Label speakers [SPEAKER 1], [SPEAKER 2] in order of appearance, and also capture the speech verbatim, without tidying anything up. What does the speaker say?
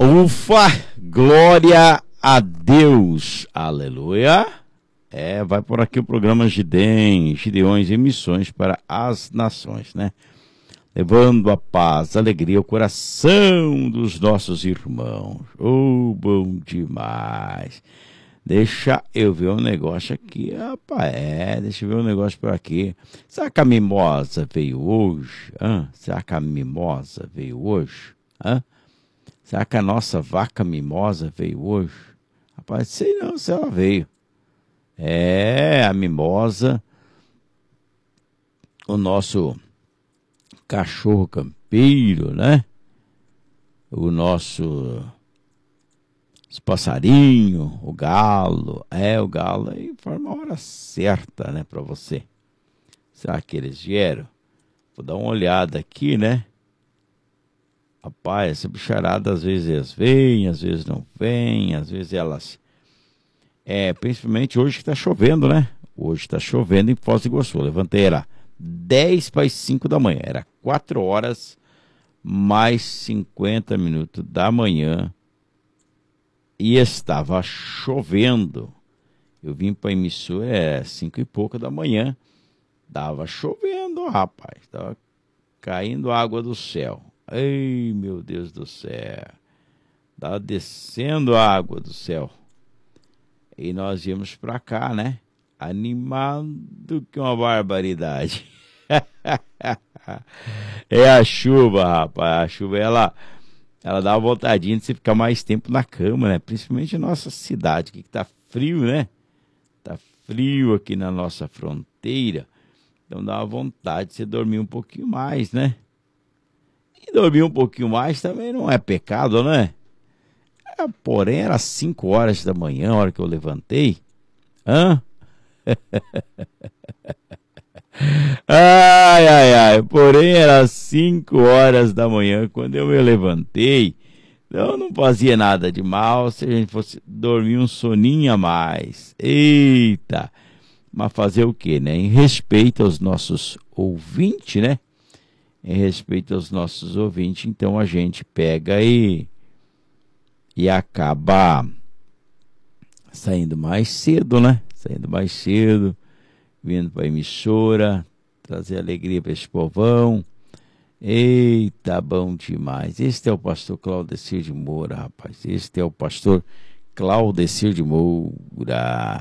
[SPEAKER 1] Ufa, glória a Deus, aleluia. É, vai por aqui o programa Gideões, Gideões e Missões para as Nações, né? Levando a paz, a alegria ao coração dos nossos irmãos. Oh, bom demais. Deixa eu ver um negócio aqui, rapaz, é, deixa eu ver um negócio por aqui. Será que a mimosa veio hoje? Hã? Será que a mimosa veio hoje? Hã? Será que a nossa vaca mimosa veio hoje? Rapaz, sei não se ela veio. É, a mimosa, o nosso cachorro campeiro, né? O nosso os passarinhos, o galo, é, o galo aí forma a hora certa, né, para você. Será que eles vieram? Vou dar uma olhada aqui, né? Rapaz, essa bicharada às vezes elas vêm, às vezes não vêm, às vezes elas... É, principalmente hoje que tá chovendo, né? Hoje tá chovendo em Foz do Iguaçu. Eu levantei, era dez para as cinco da manhã, era quatro horas mais cinquenta minutos da manhã. E estava chovendo. Eu vim para a emissora, é cinco e pouca da manhã. Tava chovendo, rapaz. Tava caindo água do céu. Ai, meu Deus do céu. Tava descendo água do céu. E nós íamos para cá, né? Animado que uma barbaridade. É a chuva, rapaz. A chuva, ela... Ela dá uma voltadinha de você ficar mais tempo na cama, né? Principalmente na nossa cidade, que tá frio, né? Tá frio aqui na nossa fronteira. Então dá uma vontade de você dormir um pouquinho mais, né? E dormir um pouquinho mais também não é pecado, né? É, porém, era cinco horas da manhã, a hora que eu levantei. Hã? Ai, ai, ai, porém era cinco horas da manhã quando eu me levantei. Eu não fazia nada de mal se a gente fosse dormir um soninho a mais. Eita! Mas fazer o quê, né? Em respeito aos nossos ouvintes, né? Em respeito aos nossos ouvintes, então a gente pega e, e acaba saindo mais cedo, né? Saindo mais cedo. Vindo para a emissora, trazer alegria para esse povão. Eita, bom demais. Este é o pastor Claudecir de Moura, rapaz. Este é o pastor Claudecir de Moura.